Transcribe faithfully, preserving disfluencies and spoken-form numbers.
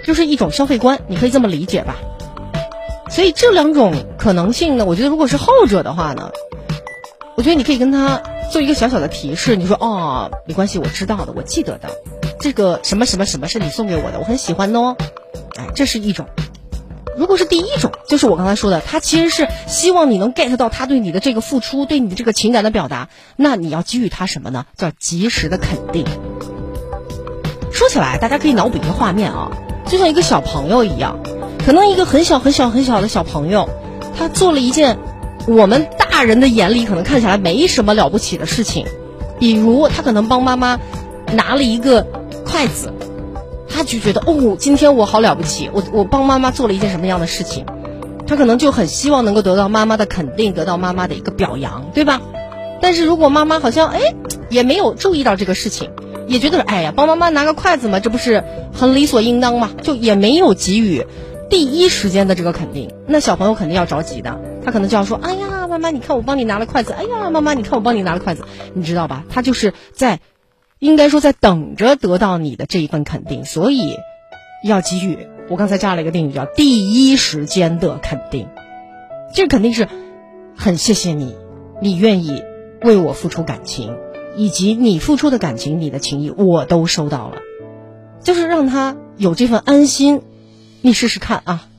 就是一种消费观，你可以这么理解吧。所以这两种可能性呢，我觉得如果是后者的话呢，我觉得你可以跟他做一个小小的提示，你说哦，没关系，我知道的，我记得的，这个什么什么什么是你送给我的，我很喜欢哦。哎，这是一种。如果是第一种，就是我刚才说的，他其实是希望你能 get 到他对你的这个付出，对你的这个情感的表达，那你要给予他什么呢？叫及时的肯定。说起来大家可以脑补一个画面啊，就像一个小朋友一样，可能一个很小很小很小的小朋友，他做了一件我们大人的眼里可能看起来没什么了不起的事情，比如他可能帮妈妈拿了一个筷子，他就觉得哦，今天我好了不起，我我帮妈妈做了一件什么样的事情，他可能就很希望能够得到妈妈的肯定，得到妈妈的一个表扬，对吧？但是如果妈妈好像哎也没有注意到这个事情，也觉得哎呀帮妈妈拿个筷子嘛，这不是很理所应当嘛，就也没有给予第一时间的这个肯定，那小朋友肯定要着急的，他可能就要说，哎呀妈妈你看我帮你拿了筷子，哎呀妈妈你看我帮你拿了筷子，你知道吧，他就是在应该说在等着得到你的这一份肯定，所以要给予，我刚才加了一个定语叫第一时间的肯定。这个肯定是很谢谢你，你愿意为我付出感情，以及你付出的感情，你的情谊我都收到了，就是让他有这份安心。你试试看啊。